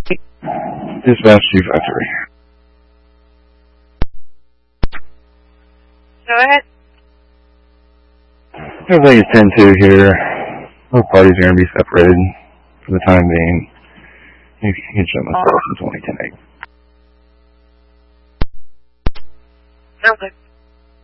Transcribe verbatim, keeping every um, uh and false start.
Dispatch two five three. Go ahead. Everything is ten two here. Both parties are going to be separated for the time being. You can shut myself in twenty-two.